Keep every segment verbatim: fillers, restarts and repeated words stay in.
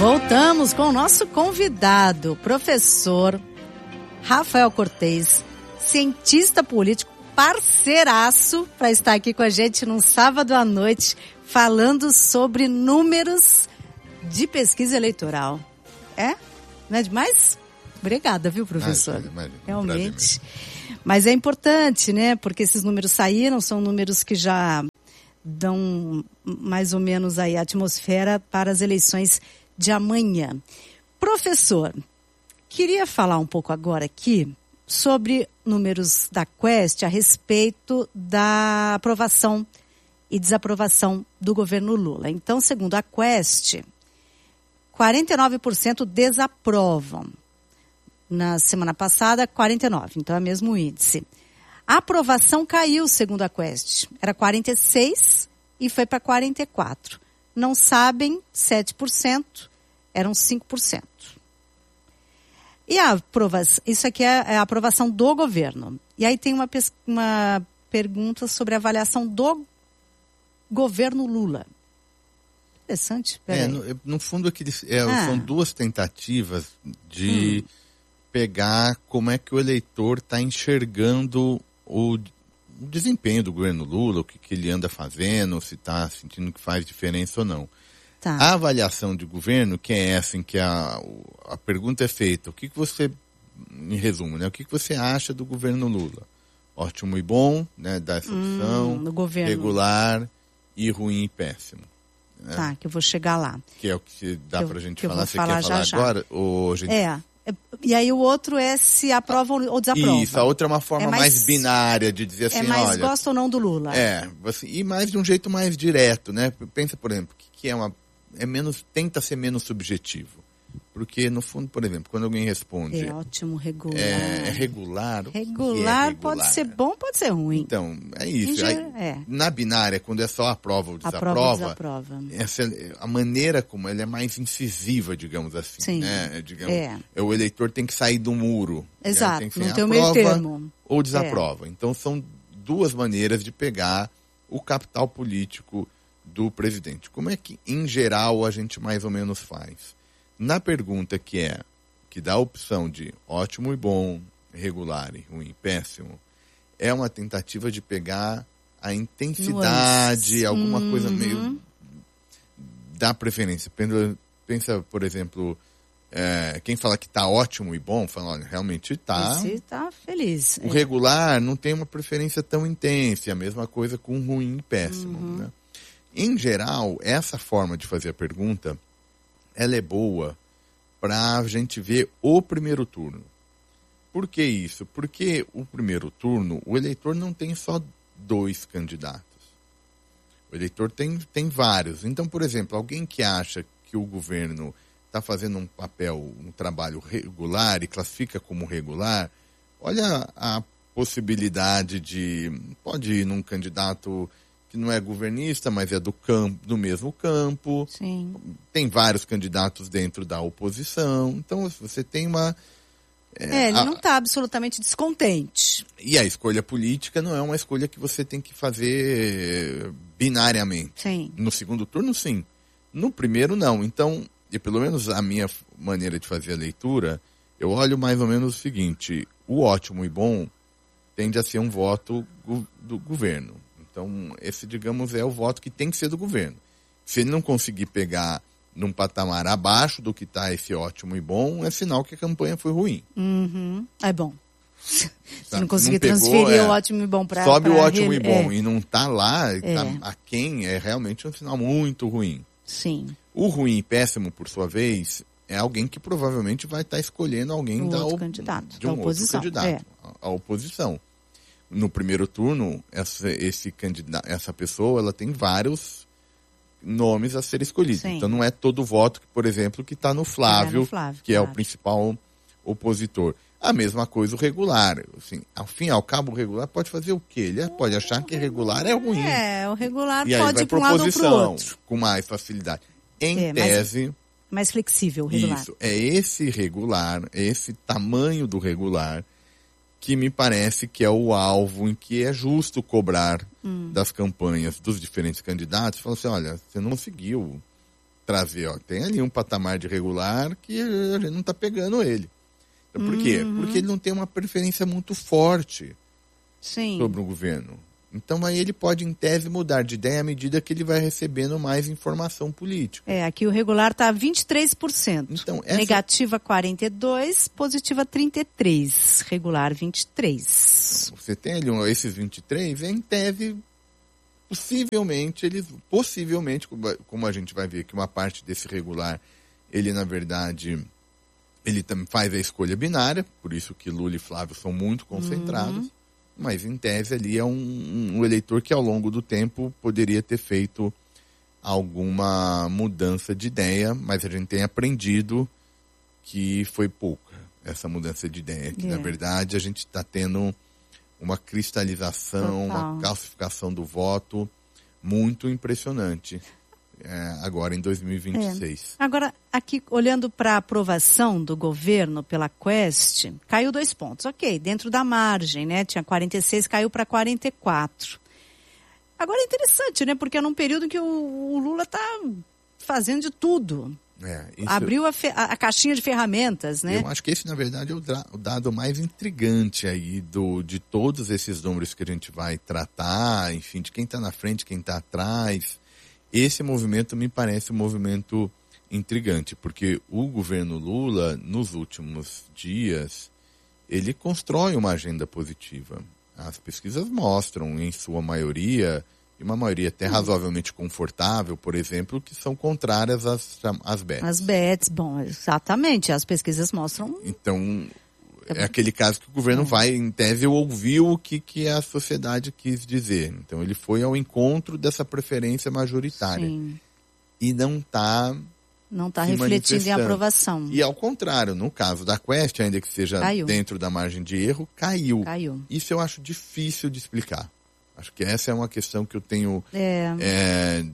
Voltamos com o nosso convidado, professor Rafael Cortez, cientista político, parceiraço, para estar aqui com a gente num sábado à noite, falando sobre números de pesquisa eleitoral. É? Não é demais? Obrigada, viu, professor? Imagina, imagina. Realmente. Mas é importante, né? Porque esses números saíram, são números que já dão mais ou menos aí a atmosfera para as eleições de amanhã. Professor, queria falar um pouco agora aqui sobre números da Quest a respeito da aprovação e desaprovação do governo Lula. Então, segundo a Quest, quarenta e nove por cento desaprovam. Na semana passada, quarenta e nove por cento, então é o mesmo índice. A aprovação caiu, segundo a Quest. Era quarenta e seis por cento e foi para quarenta e quatro por cento. Não sabem, sete por cento, eram cinco por cento. E a aprovação, isso aqui é a aprovação do governo. E aí tem uma, uma pergunta sobre a avaliação do governo Lula. Interessante. É, no, no fundo, aqui, é, ah. são duas tentativas de hum. pegar como é que o eleitor está enxergando o, o desempenho do governo Lula, o que, que ele anda fazendo, se está sentindo que faz diferença ou não. Tá. A avaliação de governo, que é essa em que a, a pergunta é feita, o que, que você, em resumo, né, o que, que você acha do governo Lula? Ótimo e bom, né, dá essa opção, hum, regular e ruim e péssimo. Né? Tá, que eu vou chegar lá. Que é o que dá que pra gente que falar. Você falar quer já, falar já. agora? Ou gente... É. E aí o outro é se aprovam ou desaprovam. Isso, a outra é uma forma é mais, mais binária de dizer assim, é mais olha... gosta ou não do Lula. É, assim, e mais de um jeito mais direto, né? Pensa, por exemplo, que, que é uma... É menos, tenta ser menos subjetivo. Porque, no fundo, por exemplo, quando alguém responde... É ótimo, regular. É, é regular. Regular, é regular pode ser bom, pode ser ruim. Então, é isso. Em Aí, é. Na binária, quando é só aprova ou desaprova, aprova ou desaprova. Essa, a maneira como ela é mais incisiva, digamos assim. Sim. Né? Digamos, é. O eleitor tem que sair do muro. Exato, tem que não tem o meio termo. Ou desaprova. É. Então, são duas maneiras de pegar o capital político do presidente. Como é que, em geral, a gente mais ou menos faz? Na pergunta que é, que dá a opção de ótimo e bom, regular e ruim e péssimo, é uma tentativa de pegar a intensidade, Nossa. alguma uhum. coisa meio da preferência. Pensa, pensa por exemplo, é, quem fala que está ótimo e bom, fala, olha, realmente está. Você está feliz. O é. regular não tem uma preferência tão intensa, a mesma coisa com ruim e péssimo. Uhum. Né? Em geral, essa forma de fazer a pergunta, ela é boa para a gente ver o primeiro turno. Por que isso? Porque o primeiro turno, o eleitor não tem só dois candidatos. O eleitor tem, tem vários. Então, por exemplo, alguém que acha que o governo está fazendo um papel, um trabalho regular e classifica como regular, olha a possibilidade de... Pode ir num candidato... que não é governista, mas é do campo, do mesmo campo. Sim. Tem vários candidatos dentro da oposição. Então, você tem uma... É, é ele a, não está absolutamente descontente. E a escolha política não é uma escolha que você tem que fazer binariamente. Sim. No segundo turno, sim. No primeiro, não. Então, e pelo menos a minha maneira de fazer a leitura, eu olho mais ou menos o seguinte: o ótimo e bom tende a ser um voto go- do governo. Então, esse, digamos, é o voto que tem que ser do governo. Se ele não conseguir pegar num patamar abaixo do que está esse ótimo e bom, é sinal que a campanha foi ruim. Uhum. É bom. Se tá? não conseguir não pegou, transferir é, o ótimo e bom para... Sobe pra o ótimo ele, e bom é. e não está lá, É. tá aquém, é realmente um sinal muito ruim. Sim. O ruim e péssimo, por sua vez, é alguém que provavelmente vai estar escolhendo alguém um da, outro op... candidato, de um da oposição. outro candidato, É. a, a oposição. No primeiro turno, essa, esse candidato, essa pessoa, ela tem vários nomes a ser escolhidos. Sim. Então não é todo voto, por exemplo, que está no Flávio, é no Flávio, que claro. é o principal opositor. A mesma coisa o regular. Assim, ao fim e ao cabo, o regular pode fazer o quê? Ele pode achar que regular é ruim. É, o regular e pode ir para um lado ou para o outro. Com mais facilidade. Em é, tese... Mais, mais flexível o regular. Isso, é esse regular, é esse tamanho do regular que me parece que é o alvo em que é justo cobrar hum. das campanhas dos diferentes candidatos. Falar assim, olha, você não conseguiu trazer, ó, tem ali um patamar de regular que a gente não está pegando ele. Então, por quê? Uhum. Porque ele não tem uma preferência muito forte Sim. sobre o governo. Então aí ele pode, em tese, mudar de ideia à medida que ele vai recebendo mais informação política. É, aqui o regular está vinte e três por cento. Então, essa... Negativa quarenta e dois por cento, positiva trinta e três por cento, regular vinte e três por cento. Você tem ali um, esses vinte e três, em tese, possivelmente, eles, possivelmente, como a gente vai ver que uma parte desse regular, ele na verdade, ele também faz a escolha binária, por isso que Lula e Flávio são muito concentrados. Uhum. Mas, em tese, ali é um, um eleitor que, ao longo do tempo, poderia ter feito alguma mudança de ideia, mas a gente tem aprendido que foi pouca essa mudança de ideia. Que, é. na verdade, a gente está tendo uma cristalização, Total. uma calcificação do voto muito impressionante. É, agora em dois mil e vinte e seis. É. Agora, aqui, olhando para a aprovação do governo pela Quest, caiu dois pontos. Ok, dentro da margem, né? Tinha quarenta e seis, caiu para quarenta e quatro. Agora é interessante, né? Porque é num período em que o, o Lula está fazendo de tudo. É, isso... Abriu a, fe... a caixinha de ferramentas, né? Eu acho que esse, na verdade, é o, dra... o dado mais intrigante aí do, de todos esses números que a gente vai tratar, enfim, de quem está na frente, quem está atrás. Esse movimento me parece um movimento intrigante, porque o governo Lula, nos últimos dias, ele constrói uma agenda positiva. As pesquisas mostram, em sua maioria, e uma maioria até razoavelmente confortável, por exemplo, que são contrárias às, às bets. As bets, bom, exatamente, as pesquisas mostram... Então, é aquele caso que o governo é. vai, em tese, ouviu o que, que a sociedade quis dizer. Então, ele foi ao encontro dessa preferência majoritária. Sim. E não está... Não está refletindo em aprovação. E ao contrário, no caso da Quest, ainda que seja caiu. dentro da margem de erro, caiu. Caiu. Isso eu acho difícil de explicar. Acho que essa é uma questão que eu tenho... É... é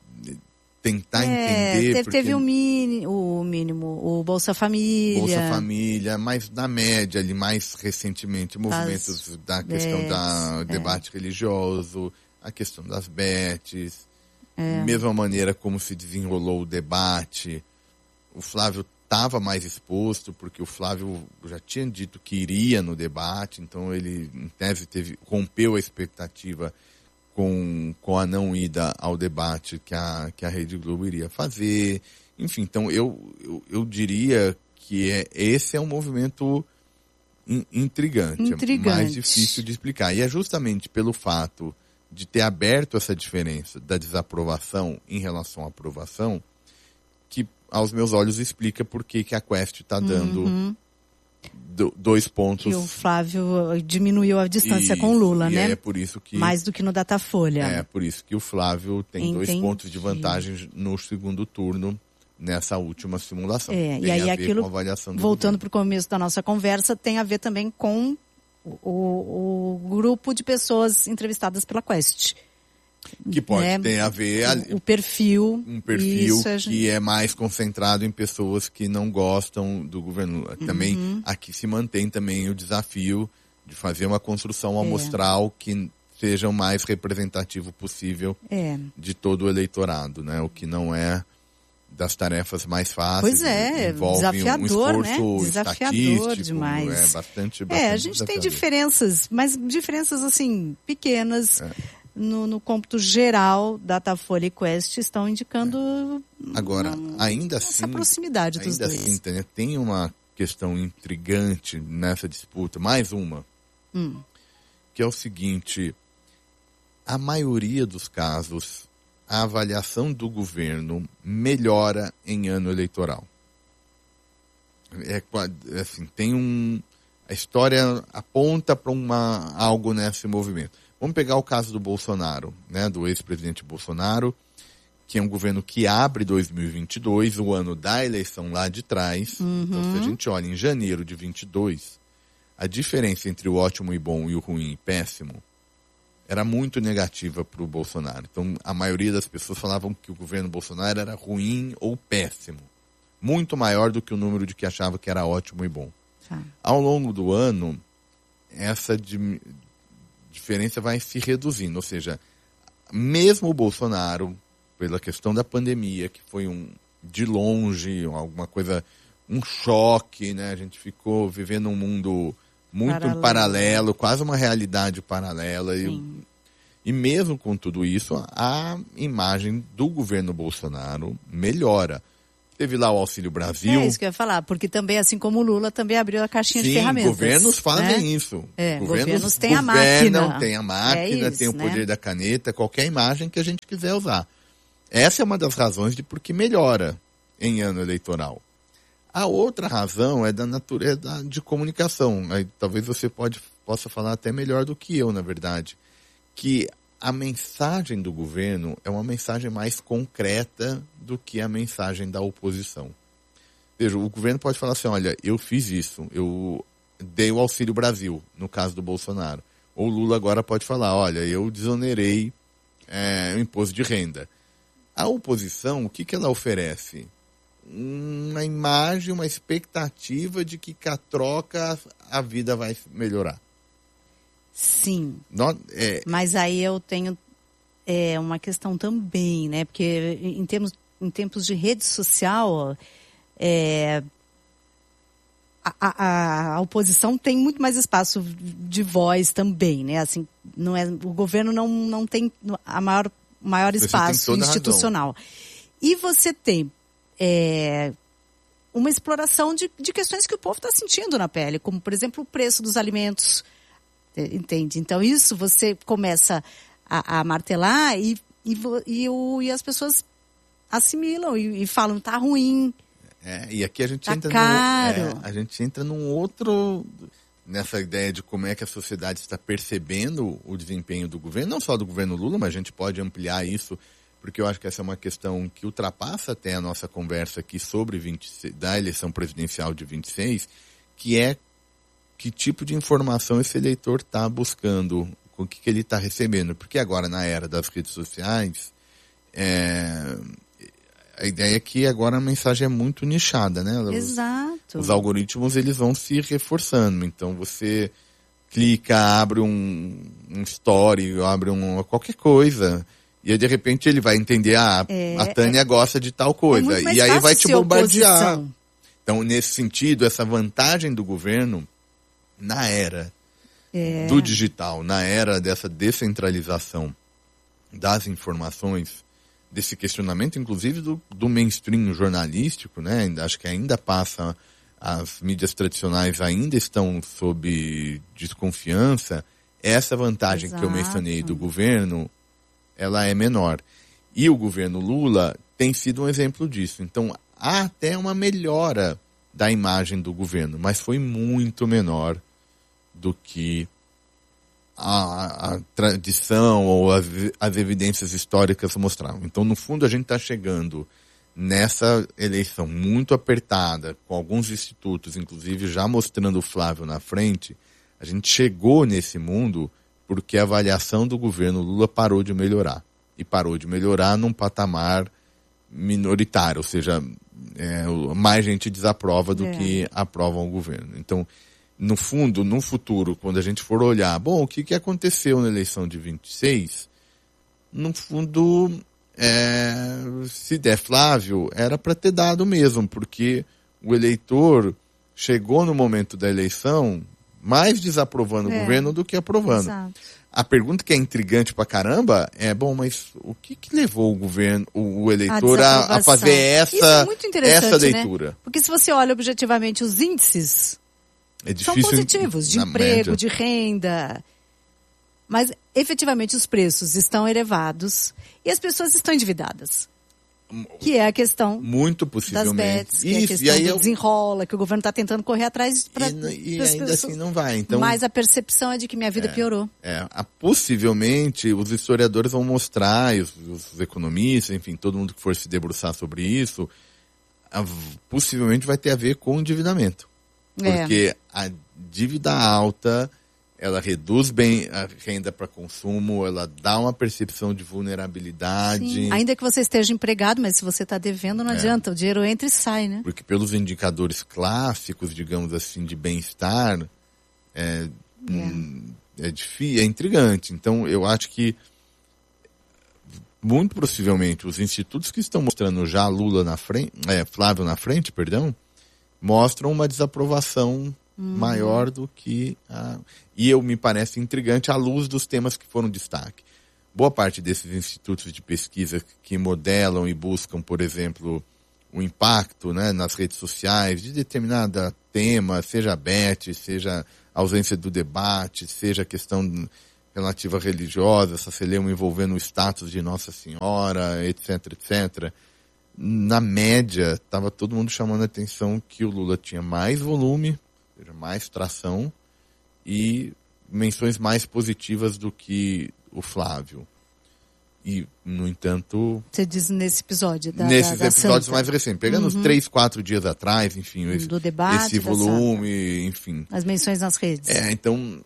tentar é, entender. Teve, porque... teve o, mini, o mínimo, o Bolsa Família. Bolsa Família, mas na média ali, mais recentemente, movimentos As da questão bets, da é. debate religioso, a questão das bets, é. mesma maneira como se desenrolou o debate. O Flávio estava mais exposto, porque o Flávio já tinha dito que iria no debate, então ele, em tese, teve, rompeu a expectativa com, com a não ida ao debate que a, que a Rede Globo iria fazer. Enfim, então eu, eu, eu diria que é, esse é um movimento in, intrigante, intrigante, mais difícil de explicar. E é justamente pelo fato de ter aberto essa diferença da desaprovação em relação à aprovação que, aos meus olhos, explica por que, que a Quest está dando... Uhum. Do, dois pontos. Que o Flávio diminuiu a distância e, com o Lula, e né? É por isso que... Mais do que no Datafolha. É por isso que o Flávio tem Entendi. dois pontos de vantagem no segundo turno nessa última simulação. É, tem e aí a aquilo, com a avaliação do voltando para o começo da nossa conversa, tem a ver também com o, o, o grupo de pessoas entrevistadas pela Quest. Que pode né? ter a ver... Ali, o perfil. Um perfil isso, que gente... é mais concentrado em pessoas que não gostam do governo. Também uhum. aqui se mantém também o desafio de fazer uma construção amostral é. que seja o mais representativo possível é. de todo o eleitorado, né? O que não é das tarefas mais fáceis. Pois é, envolve desafiador, um né? esforço Desafiador demais. É bastante, bastante É, a gente desafiador. tem diferenças, mas diferenças assim, pequenas. É. No, no cômputo geral, Datafolha e Quest estão indicando é. Agora, uma, ainda assim, essa proximidade dos ainda dois. Assim, Tânia, tem uma questão intrigante nessa disputa, mais uma, hum. que é o seguinte: a maioria dos casos, a avaliação do governo melhora em ano eleitoral. É, assim, tem um, a história aponta para uma algo nesse movimento. Vamos pegar o caso do Bolsonaro, né, do ex-presidente Bolsonaro, que é um governo que abre dois mil e vinte e dois, o ano da eleição lá de trás. Uhum. Então, se a gente olha em janeiro de vinte e dois, a diferença entre o ótimo e bom e o ruim e péssimo era muito negativa para o Bolsonaro. Então, a maioria das pessoas falavam que o governo Bolsonaro era ruim ou péssimo. Muito maior do que o número de que achava que era ótimo e bom. Tá. Ao longo do ano, essa de diferença vai se reduzindo, ou seja, mesmo o Bolsonaro, pela questão da pandemia, que foi um, de longe, alguma coisa, um choque, né? A gente ficou vivendo um mundo muito paralelo, paralelo quase uma realidade paralela. E, e mesmo com tudo isso, a imagem do governo Bolsonaro melhora. Teve lá o Auxílio Brasil. É isso que eu ia falar, porque também, assim como o Lula, também abriu a caixinha Sim, de ferramentas. Governos fazem né? isso. É, governos, governos têm a governam, máquina. Tem a máquina, é isso, tem o poder né? da caneta, qualquer imagem que a gente quiser usar. Essa é uma das razões de por que melhora em ano eleitoral. A outra razão é da natureza de comunicação. Aí, talvez você pode, possa falar até melhor do que eu, na verdade. Que a mensagem do governo é uma mensagem mais concreta do que a mensagem da oposição. Veja, o governo pode falar assim, olha, eu fiz isso, eu dei o Auxílio Brasil, no caso do Bolsonaro. Ou o Lula agora pode falar, olha, eu desonerei é, o imposto de renda. A oposição, o que, que ela oferece? Uma imagem, uma expectativa de que com a troca a vida vai melhorar. Sim, Not, é... mas aí eu tenho é, uma questão também, né? Porque em, termos, em tempos de rede social, é, a, a, a oposição tem muito mais espaço de voz também, né? Assim, não é, o governo não, não tem a maior, maior espaço institucional. E você tem é, uma exploração de, de questões que o povo está sentindo na pele, como, por exemplo, o preço dos alimentos. Entende? Então, isso você começa a, a martelar e, e, e, o, e as pessoas assimilam e, e falam, tá ruim. É, e aqui a gente, tá entra caro. No, é, a gente entra num outro, nessa ideia de como é que a sociedade está percebendo o desempenho do governo, não só do governo Lula, mas a gente pode ampliar isso, porque eu acho que essa é uma questão que ultrapassa até a nossa conversa aqui sobre vinte, da eleição presidencial de vinte e seis, que é que tipo de informação esse eleitor está buscando, com o que, que ele está recebendo. Porque agora, na era das redes sociais, é, a ideia é que agora a mensagem é muito nichada, né? Exato. Os, os algoritmos, eles vão se reforçando. Então, você clica, abre um, um story, abre um, qualquer coisa, e aí, de repente, ele vai entender, ah, é, a Tânia é, gosta de tal coisa. É e aí vai te bombardear. Oposição. Então, nesse sentido, essa vantagem do governo na era é. do digital, na era dessa descentralização das informações, desse questionamento, inclusive do, do mainstream jornalístico, né? Acho que ainda passa, as mídias tradicionais ainda estão sob desconfiança. Essa vantagem Exato. que eu mencionei do governo, ela é menor. E o governo Lula tem sido um exemplo disso. Então, há até uma melhora da imagem do governo, mas foi muito menor do que a, a tradição ou as, as evidências históricas mostravam. Então, no fundo, a gente está chegando nessa eleição muito apertada, com alguns institutos, inclusive já mostrando o Flávio na frente. A gente chegou nesse mundo porque a avaliação do governo Lula parou de melhorar. E parou de melhorar num patamar minoritário, ou seja, é, mais gente desaprova do é. que aprova o governo. Então, no fundo, no futuro, quando a gente for olhar, bom, o que, que aconteceu na eleição de vinte e seis, no fundo, é, se der Flávio, era para ter dado mesmo, porque o eleitor chegou no momento da eleição mais desaprovando é. o governo do que aprovando. Exato. A pergunta que é intrigante pra caramba é, bom, mas o que que levou o governo, o, o eleitor a, a fazer essa, Isso é muito interessante, essa leitura? Né? Porque se você olha objetivamente os índices, é difícil, são positivos, de emprego, média. de renda, mas efetivamente os preços estão elevados e as pessoas estão endividadas. Que é a questão muito possivelmente. das bets, que Isso, é a questão e aí do eu... desenrola, que o governo está tentando correr atrás para E, e ainda pessoas, assim não vai. Então, mas a percepção é de que minha vida é, piorou. É, a, possivelmente os historiadores vão mostrar, os, os economistas, enfim, todo mundo que for se debruçar sobre isso, a, possivelmente vai ter a ver com o endividamento. Porque é. a dívida alta, ela reduz bem a renda para consumo, ela dá uma percepção de vulnerabilidade. Sim. Ainda que você esteja empregado, mas se você está devendo, não é. adianta, o dinheiro entra e sai, né? Porque pelos indicadores clássicos, digamos assim, de bem-estar, é, é. é, difícil, é intrigante. Então, eu acho que muito possivelmente, os institutos que estão mostrando já Lula na frente, é, Flávio na frente, perdão, mostram uma desaprovação uhum. maior do que a... E eu me parece intrigante à luz dos temas que foram destaque. Boa parte desses institutos de pesquisa que modelam e buscam, por exemplo, o impacto, né, nas redes sociais de determinado tema, seja a B E T, seja a ausência do debate, seja a questão relativa religiosa, essa celeuma envolvendo o status de Nossa Senhora, etc, etcétera. Na média, estava todo mundo chamando a atenção que o Lula tinha mais volume, ou seja, mais tração, e menções mais positivas do que o Flávio. E, no entanto... Você diz nesse episódio da Nesses da, da episódios Santa. mais recentes. Pegando uhum. os três, quatro dias atrás, enfim, esse, do debate, esse volume, enfim. As menções nas redes. É, então,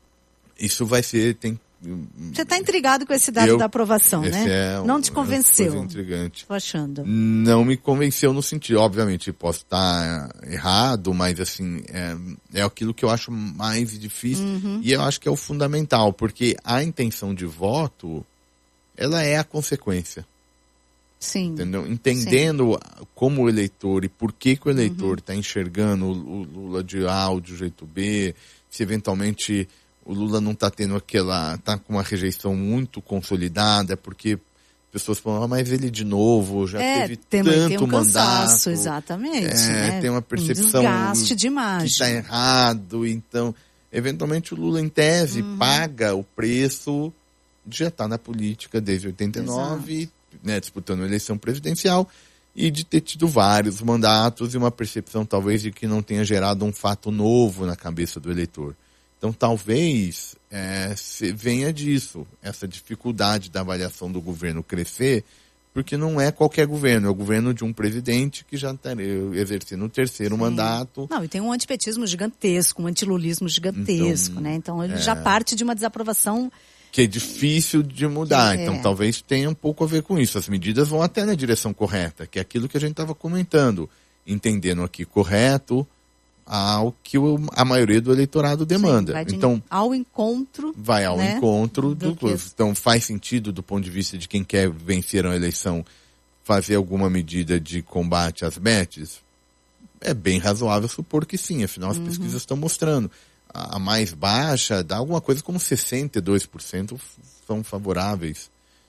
isso vai ser... Tem, Você está intrigado com esse dado eu, da aprovação, né? É Não te convenceu. É intrigante. Tô achando. Não me convenceu no sentido, obviamente, posso estar errado, mas assim, é, é aquilo que eu acho mais difícil uhum. e eu acho que é o fundamental, porque a intenção de voto, ela é a consequência. Sim. Entendeu? Entendendo Sim. como o eleitor e por que, que o eleitor está uhum. enxergando o Lula de A ou de jeito B, se eventualmente o Lula não está tendo aquela, está com uma rejeição muito consolidada, porque pessoas falam, ah, mas ele de novo já é, teve tem, tanto tem um mandato. Cansaço, exatamente. É, né? Tem uma percepção um desgaste de imagem. que está errado. Então, eventualmente o Lula, em tese, uhum. paga o preço de já estar na política desde oitenta e nove, né, disputando a eleição presidencial, e de ter tido vários mandatos e uma percepção talvez de que não tenha gerado um fato novo na cabeça do eleitor. Então, talvez é, venha disso, essa dificuldade da avaliação do governo crescer, porque não é qualquer governo, é o governo de um presidente que já está exercendo o terceiro Sim. mandato. Não, e tem um antipetismo gigantesco, um antilulismo gigantesco, então, né? Então, ele é, já parte de uma desaprovação... Que é difícil de mudar, é. Então talvez tenha um pouco a ver com isso. As medidas vão até na direção correta, que é aquilo que a gente estava comentando, entendendo aqui correto, ao que o, a maioria do eleitorado demanda. Sim, vai então ao encontro. Vai ao né, encontro do, do então faz sentido do ponto de vista de quem quer vencer a eleição fazer alguma medida de combate às B E Ts? É bem razoável supor que sim, afinal as uhum. pesquisas estão mostrando. A, a mais baixa dá alguma coisa como sessenta e dois por cento são favoráveis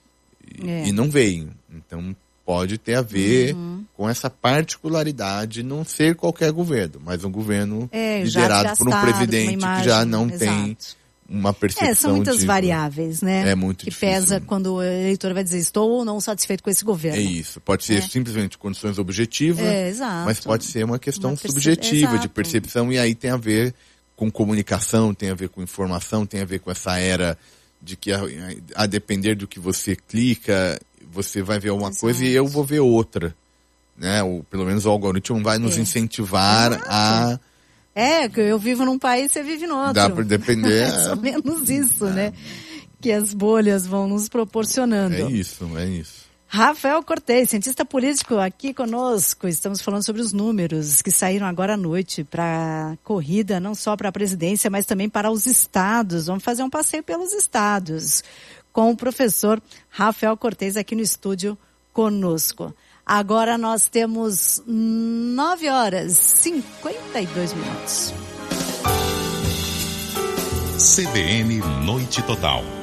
e, é. e não veem. Então pode ter a ver uhum. com essa particularidade, não ser qualquer governo, mas um governo é, liderado por um presidente imagem, que já não exato. tem uma percepção é, são muitas de... variáveis, né? É muito que difícil. pesa quando o eleitor vai dizer estou ou não satisfeito com esse governo. É isso. Pode ser é. simplesmente condições objetivas, é, exato. mas pode ser uma questão uma perce... subjetiva exato. de percepção, e aí tem a ver com comunicação, tem a ver com informação, tem a ver com essa era de que a, a depender do que você clica, você vai ver uma exato. coisa e eu vou ver outra. Né? Ou pelo menos o algoritmo vai nos é. incentivar exato. a... É, que eu vivo num país, você vive no outro. Dá para depender. Mais ou menos isso, é. né? Que as bolhas vão nos proporcionando. É isso, é isso. Rafael Cortez, cientista político, aqui conosco. Estamos falando sobre os números que saíram agora à noite para a corrida, não só para a presidência, mas também para os estados. Vamos fazer um passeio pelos estados com o professor Rafael Cortez aqui no estúdio conosco. Agora nós temos nove horas e cinquenta e dois minutos. C B N Noite Total.